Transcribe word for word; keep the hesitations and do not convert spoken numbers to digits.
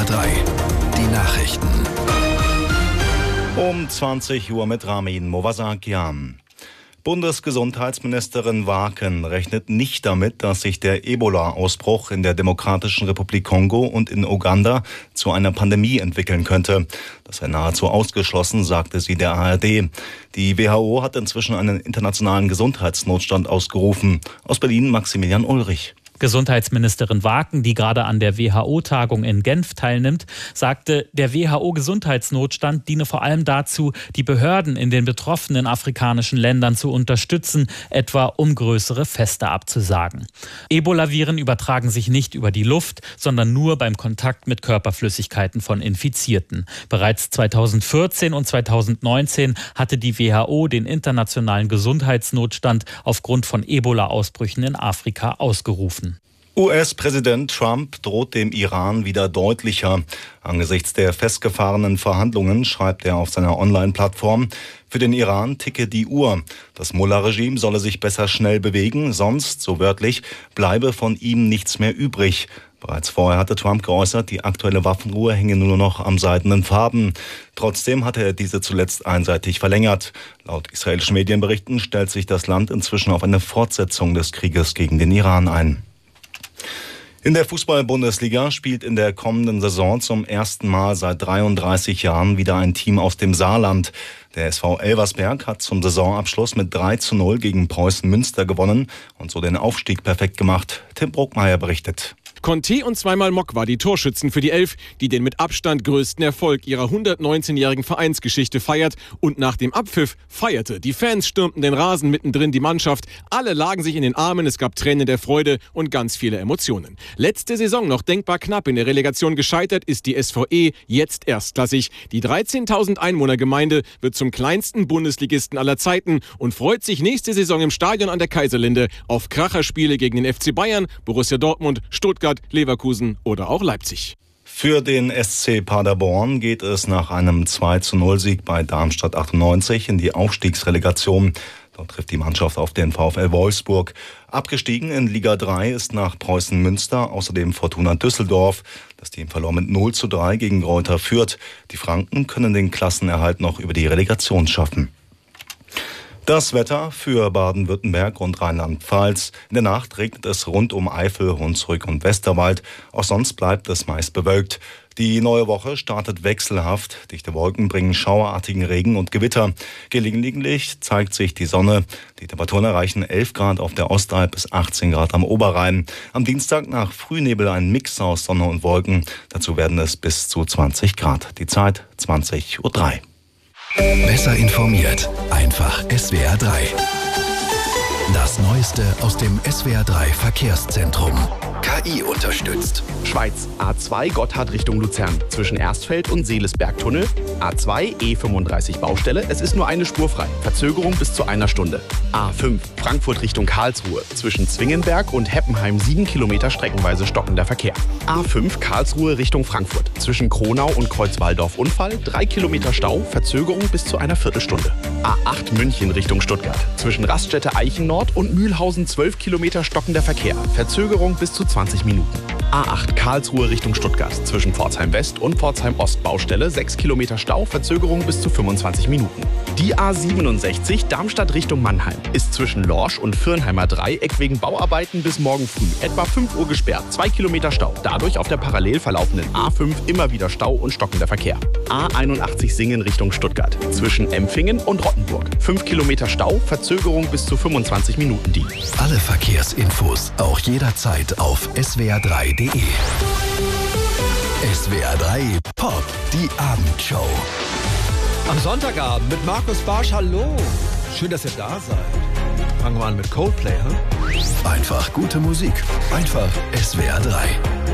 drei, die Nachrichten. Um zwanzig Uhr mit Ramin Movasakian. Bundesgesundheitsministerin Waaken rechnet nicht damit, dass sich der Ebola-Ausbruch in der Demokratischen Republik Kongo und in Uganda zu einer Pandemie entwickeln könnte. Das sei nahezu ausgeschlossen, sagte sie der A R D. Die W H O hat inzwischen einen internationalen Gesundheitsnotstand ausgerufen. Aus Berlin Maximilian Ulrich. Gesundheitsministerin Waaken, die gerade an der W H O-Tagung in Genf teilnimmt, sagte, der W H O-Gesundheitsnotstand diene vor allem dazu, die Behörden in den betroffenen afrikanischen Ländern zu unterstützen, etwa um größere Feste abzusagen. Ebola-Viren übertragen sich nicht über die Luft, sondern nur beim Kontakt mit Körperflüssigkeiten von Infizierten. Bereits zweitausendvierzehn und zweitausendneunzehn hatte die W H O den internationalen Gesundheitsnotstand aufgrund von Ebola-Ausbrüchen in Afrika ausgerufen. U S-Präsident Trump droht dem Iran wieder deutlicher. Angesichts der festgefahrenen Verhandlungen schreibt er auf seiner Online-Plattform: Für den Iran ticke die Uhr. Das Mullah-Regime solle sich besser schnell bewegen, sonst, so wörtlich, bleibe von ihm nichts mehr übrig. Bereits vorher hatte Trump geäußert, die aktuelle Waffenruhe hänge nur noch am seidenen Faden. Trotzdem hatte er diese zuletzt einseitig verlängert. Laut israelischen Medienberichten stellt sich das Land inzwischen auf eine Fortsetzung des Krieges gegen den Iran ein. In der Fußball-Bundesliga spielt in der kommenden Saison zum ersten Mal seit dreiunddreißig Jahren wieder ein Team aus dem Saarland. Der S V Elversberg hat zum Saisonabschluss mit drei zu null gegen Preußen Münster gewonnen und so den Aufstieg perfekt gemacht. Tim Bruckmeier berichtet. Conte und zweimal Mock war die Torschützen für die Elf, die den mit Abstand größten Erfolg ihrer hundertneunzehnjährigen Vereinsgeschichte feiert und nach dem Abpfiff feierte. Die Fans stürmten den Rasen, mittendrin die Mannschaft. Alle lagen sich in den Armen, es gab Tränen der Freude und ganz viele Emotionen. Letzte Saison noch denkbar knapp in der Relegation gescheitert, ist die S V E jetzt erstklassig. Die dreizehntausend Einwohnergemeinde wird zum kleinsten Bundesligisten aller Zeiten und freut sich nächste Saison im Stadion an der Kaiserlinde auf Kracherspiele gegen den F C Bayern, Borussia Dortmund, Stuttgart, Leverkusen oder auch Leipzig. Für den S C Paderborn geht es nach einem zwei zu null Sieg bei Darmstadt achtundneunzig in die Aufstiegsrelegation. Dort trifft die Mannschaft auf den VfL Wolfsburg. Abgestiegen in Liga drei ist nach Preußen Münster außerdem Fortuna Düsseldorf. Das Team verlor mit null zu drei gegen Greuther Fürth. Die Franken können den Klassenerhalt noch über die Relegation schaffen. Das Wetter für Baden-Württemberg und Rheinland-Pfalz. In der Nacht regnet es rund um Eifel, Hunsrück und Westerwald. Auch sonst bleibt es meist bewölkt. Die neue Woche startet wechselhaft. Dichte Wolken bringen schauerartigen Regen und Gewitter. Gelegentlich zeigt sich die Sonne. Die Temperaturen erreichen elf Grad auf der Ostalb bis achtzehn Grad am Oberrhein. Am Dienstag nach Frühnebel ein Mix aus Sonne und Wolken. Dazu werden es bis zu zwanzig Grad. Die Zeit zwanzig Uhr drei. Besser informiert, einfach S W R drei. Das Neueste aus dem S W R drei Verkehrszentrum. K I unterstützt. Schweiz, A zwei Gotthard Richtung Luzern. Zwischen Erstfeld und Seelesberg-Tunnel. A zwei E fünfunddreißig Baustelle. Es ist nur eine Spur frei. Verzögerung bis zu einer Stunde. A fünf Frankfurt Richtung Karlsruhe. Zwischen Zwingenberg und Heppenheim sieben Kilometer streckenweise stockender Verkehr. A fünf Karlsruhe Richtung Frankfurt. Zwischen Kronau und Kreuzwaldorf Unfall. drei Kilometer Stau. Verzögerung bis zu einer Viertelstunde. A acht München Richtung Stuttgart. Zwischen Raststätte Eichen Nord und Mühlhausen zwölf Kilometer stockender Verkehr. Verzögerung bis zu zwanzig Minuten. A acht Karlsruhe Richtung Stuttgart. Zwischen Pforzheim West und Pforzheim Ost Baustelle sechs Kilometer Stau, Verzögerung bis zu fünfundzwanzig Minuten. Die A siebenundsechzig Darmstadt Richtung Mannheim ist zwischen Lorsch und Firnheimer Dreieck wegen Bauarbeiten bis morgen früh etwa fünf Uhr gesperrt. zwei Kilometer Stau. Dadurch auf der parallel verlaufenden A fünf immer wieder Stau und stockender Verkehr. A einundachtzig Singen Richtung Stuttgart. Zwischen Empfingen und Rottenburg. fünf Kilometer Stau, Verzögerung bis zu fünfundzwanzig Minuten. Die. Alle Verkehrsinfos auch jederzeit auf S W R drei punkt de. S W R drei Pop, die Abendshow. Am Sonntagabend mit Markus Barsch, hallo. Schön, dass ihr da seid. Fangen wir an mit Coldplay, hm? Einfach gute Musik. Einfach S W R drei.